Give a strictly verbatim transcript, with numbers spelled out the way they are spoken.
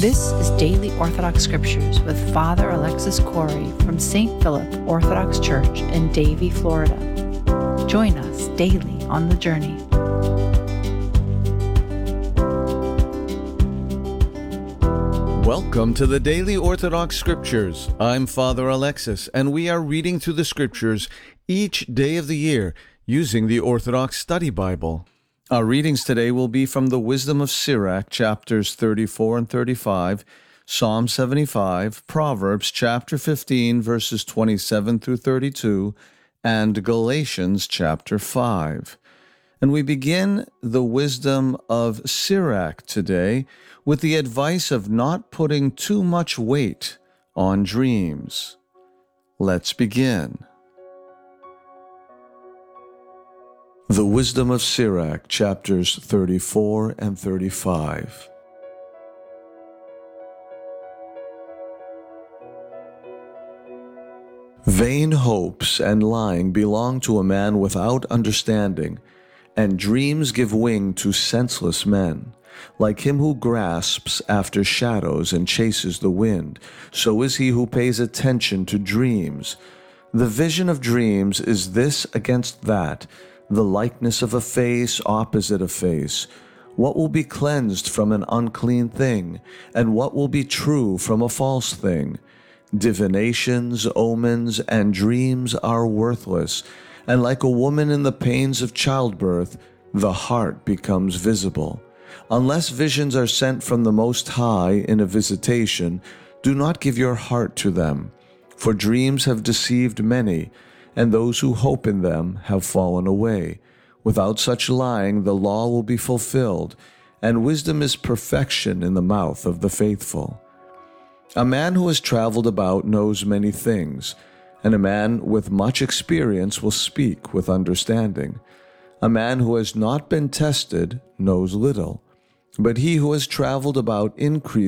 This is Daily Orthodox Scriptures with Father Alexis Corey from Saint Philip Orthodox Church in Davie, Florida. Join us daily on the journey. Welcome to the Daily Orthodox Scriptures. I'm Father Alexis, and we are reading through the Scriptures each day of the year using the Orthodox Study Bible. Our readings today will be from the Wisdom of Sirach, chapters thirty-four and thirty-five, Psalm seventy-five, Proverbs chapter fifteen, verses twenty-seven through thirty-two, and Galatians chapter five. And we begin the Wisdom of Sirach today with the advice of not putting too much weight on dreams. Let's begin. The Wisdom of Sirach, chapters thirty-four and thirty-five. Vain hopes and lying belong to a man without understanding, and dreams give wing to senseless men. Like him who grasps after shadows and chases the wind, so is he who pays attention to dreams. The vision of dreams is this against that, the likeness of a face opposite a face. What will be cleansed from an unclean thing, and what will be true from a false thing? Divinations, omens, and dreams are worthless, and like a woman in the pains of childbirth, the heart becomes visible. Unless visions are sent from the Most High in a visitation, do not give your heart to them, for dreams have deceived many, and those who hope in them have fallen away. Without such lying, the law will be fulfilled, and wisdom is perfection in the mouth of the faithful. A man who has traveled about knows many things, and a man with much experience will speak with understanding. A man who has not been tested knows little, but he who has traveled about increases